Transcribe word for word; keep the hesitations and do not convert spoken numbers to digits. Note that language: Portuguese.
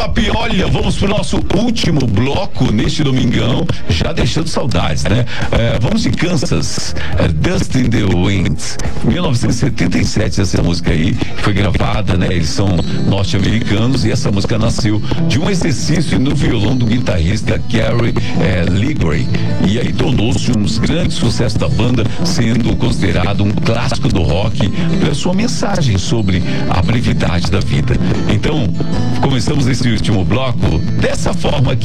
top, olha, vamos pro nosso último bloco neste domingão, já deixando saudades, né? É, vamos de Kansas, é, Dust in the Wind, mil novecentos e setenta e sete, essa música aí foi gravada, né? Eles são norte-americanos e essa música nasceu de um exercício no violão do guitarrista Gary é, Ligori, e aí tornou-se um dos grandes sucessos da banda, sendo considerado um clássico do rock pela sua mensagem sobre a brevidade da vida. Então, começamos esse último bloco dessa forma aqui.